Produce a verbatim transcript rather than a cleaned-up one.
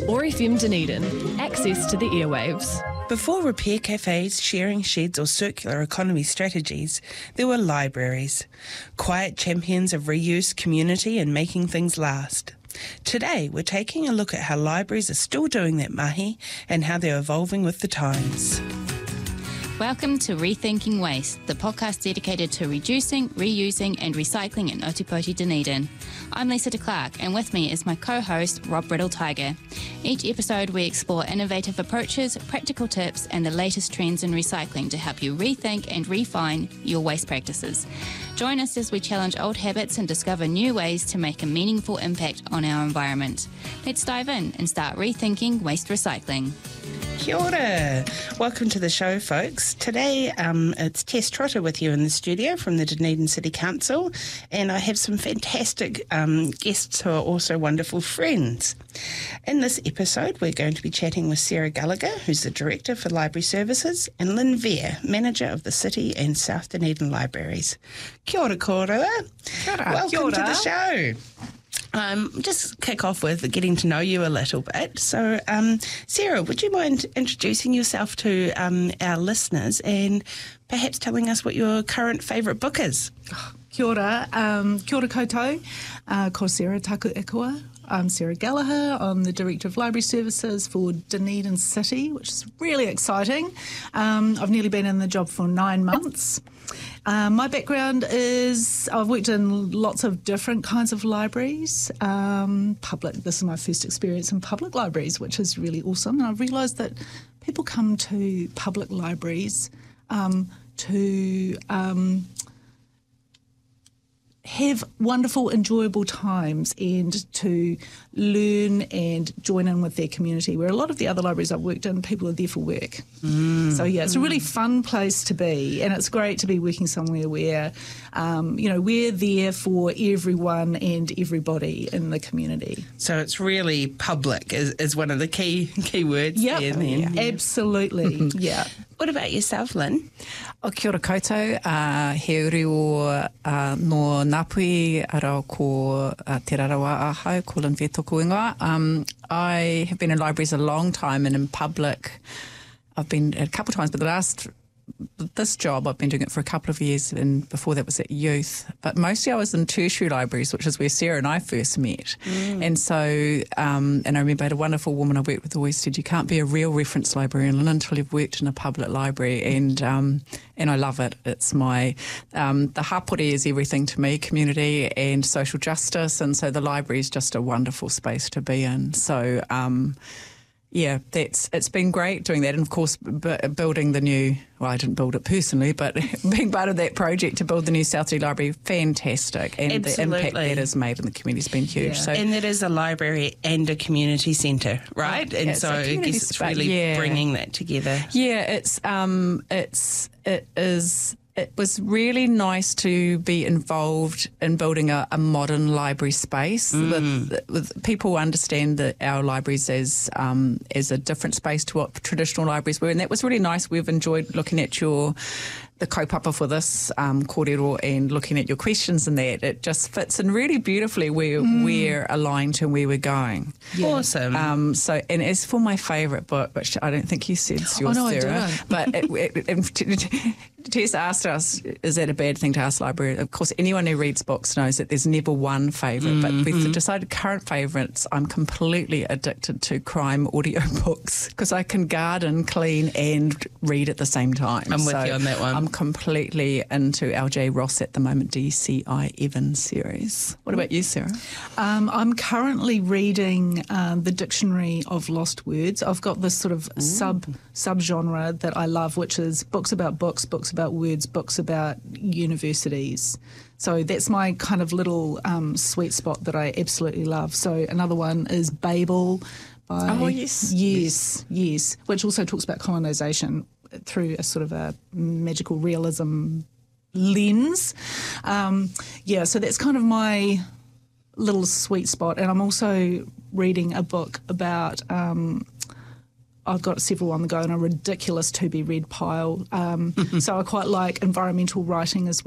OAR F M Dunedin, access to the airwaves. Before repair cafes, sharing sheds or circular economy strategies, there were libraries, quiet champions of reuse, community and making things last. Today, we're taking a look at how libraries are still doing that mahi and how they're evolving with the times. Welcome to Rethinking Waste, the podcast dedicated to reducing, reusing and recycling in Otipoti, Dunedin. I'm Lisa de Clark, and with me is my co-host, Rob Riddle-Tiger. Each episode we explore innovative approaches, practical tips and the latest trends in recycling to help you rethink and refine your waste practices. Join us as we challenge old habits and discover new ways to make a meaningful impact on our environment. Let's dive in and start rethinking waste recycling. Kia ora. Welcome to the show, folks. Today um, it's Tess Trotter with you in the studio from the Dunedin City Council, and I have some fantastic um, guests who are also wonderful friends. In this episode, we're going to be chatting with Sarah Gallagher, who's the Director for Library Services, and Lynn Veer, Manager of the City and South Dunedin Libraries. Kia ora, kōrua. Kia ora. Welcome Kia ora. to the show. Um, just kick off with getting to know you a little bit. So, um, Sarah, would you mind introducing yourself to um, our listeners and perhaps telling us what your current favourite book is? Kia ora. Um, kia ora koutou. Uh, ko Sarah taku ekua. I'm Sarah Gallagher. I'm the Director of Library Services for Dunedin City, which is really exciting. Um, I've nearly been in the job for nine months. Um, my background is I've worked in lots of different kinds of libraries. Um, public. This is my first experience in public libraries, which is really awesome. And I've realised that people come to public libraries um, to um, have wonderful, enjoyable times and to learn and join in with their community, where a lot of the other libraries I've worked in, people are there for work. Mm. So, yeah, it's a really fun place to be, and it's great to be working somewhere where, um, you know, we're there for everyone and everybody in the community. So it's really public is, is one of the key key words yep. there. Then. Yeah, absolutely, yeah. What about yourself, Lynn? O kia ora koutou, uh, he uri o uh, no Ngāpuhi arau ko uh, Te Rarawa ahau, ko Lynn Veer tōku ingoa. Um, I have been in libraries a long time and in public. I've been a couple of times, but the last, this job, I've been doing it for a couple of years, and before that was at youth. But mostly I was in tertiary libraries, which is where Sarah and I first met. Mm. And so, um, and I remember I had a wonderful woman I worked with always said, you can't be a real reference librarian until you've worked in a public library. And um, and I love it. It's my, um, the hapori is everything to me, community and social justice. And so the library is just a wonderful space to be in. So, um yeah, that's it's been great doing that, and of course b- building the new. Well, I didn't build it personally, but being part of that project to build the new South City Library, fantastic, and Absolutely. the impact that has made in the community has been huge. Yeah. So, and that is a library and a community centre, right? Oh, and it's so a I community guess it's spa- really yeah. bringing that together. Yeah, it's um, it's it is. It was really nice to be involved in building a, a modern library space. Mm. With, with people who understand that our libraries as um, as a different space to what traditional libraries were, and that was really nice. We've enjoyed looking at your the kaupapa for this um, kōrero and looking at your questions and that. It just fits in really beautifully where mm. we're aligned to where we're going. Yeah. Awesome. Um, so, and as for my favourite book, which I don't think you said yours, oh, no, Sarah, I didn't. but it, it, it, Tess asked us, is that a bad thing to ask library? Of course, anyone who reads books knows that there's never one favourite, mm-hmm. but we've decided current favourites. I'm completely addicted to crime audio books because I can garden, clean and read at the same time. I'm with so you on that one. I'm completely into L J Ross at the moment, D C I Evans series. What about you, Sarah? Um, I'm currently reading um, the Dictionary of Lost Words. I've got this sort of Ooh. sub subgenre that I love, which is books about books, books about words, books about universities. So that's my kind of little um, sweet spot that I absolutely love. So another one is Babel by... Oh, yes. Yes, yes, which also talks about colonisation through a sort of a magical realism lens. Um, yeah, so that's kind of my little sweet spot. And I'm also reading a book about... Um, I've got several on the go and a ridiculous to-be-read pile. Um, so I quite like environmental writing as